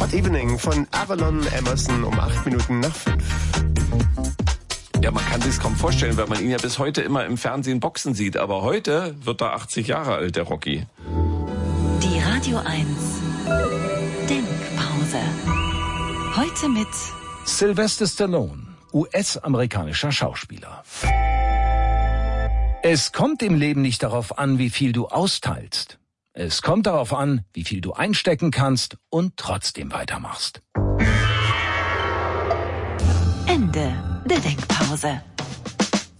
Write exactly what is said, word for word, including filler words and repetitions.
Evening von Avalon Emerson um acht Minuten nach fünf. Ja, man kann sich's kaum vorstellen, weil man ihn ja bis heute immer im Fernsehen boxen sieht. Aber heute wird er achtzig Jahre alt, der Rocky. Die Radio eins Denkpause. Heute mit Sylvester Stallone, U S-amerikanischer Schauspieler. Es kommt im Leben nicht darauf an, wie viel du austeilst. Es kommt darauf an, wie viel du einstecken kannst und trotzdem weitermachst. Ende der Denkpause.